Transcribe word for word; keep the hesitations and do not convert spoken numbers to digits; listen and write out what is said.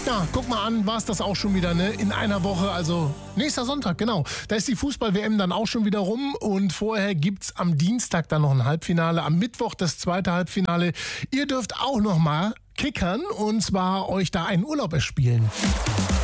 Ja, guck mal an, war es das auch schon wieder, ne? In einer Woche, also nächster Sonntag, genau. Da ist die Fußball-W M dann auch schon wieder rum und vorher gibt's am Dienstag dann noch ein Halbfinale, am Mittwoch das zweite Halbfinale. Ihr dürft auch noch mal kickern und zwar euch da einen Urlaub erspielen.